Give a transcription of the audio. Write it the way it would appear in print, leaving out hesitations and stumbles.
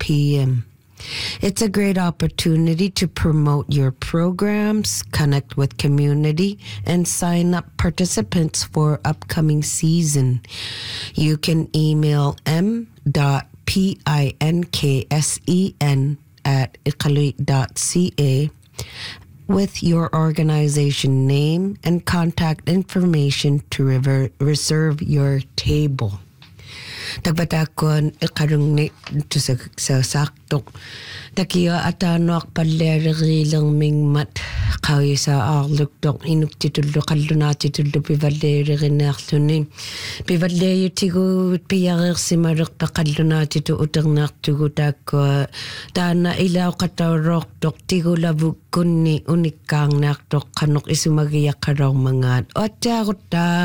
p.m. It's a great opportunity to promote your programs, connect with community, and sign up participants for upcoming season. You can email m.pinksen@iqaluit.ca with your organization name and contact information to reserve your table. Tagbatakon ikarung ni to sa saktok. Takiya atanuak paleri lang mingmat kawi sa arluk dok inuk tituldo kalluna tituldo pivaleri rinartunin. Pivaleri tigu piyarir simaruk pa kalluna titu utangnak tugu tako. Dana ilaw katarok dok tigu labuk kunni unikang nak dok kanok isumagiyak karaw mangan. Otya